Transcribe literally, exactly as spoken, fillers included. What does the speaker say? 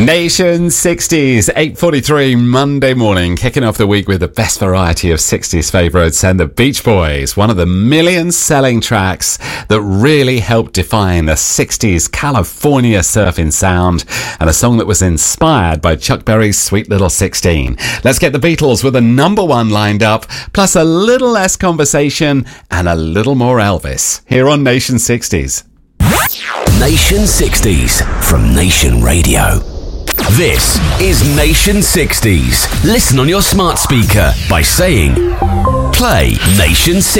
Nation sixties, eight forty-three Monday morning, kicking off the week with the best variety of sixties favourites and the Beach Boys, one of the million-selling tracks that really helped define the sixties California surfing sound, and a song that was inspired by Chuck Berry's Sweet Little sixteen. Let's get the Beatles with a number one lined up, plus a little less conversation and a little more Elvis, here on Nation sixties. Nation sixties from Nation Radio. This is Nation sixties. Listen on your smart speaker by saying, play Nation sixties.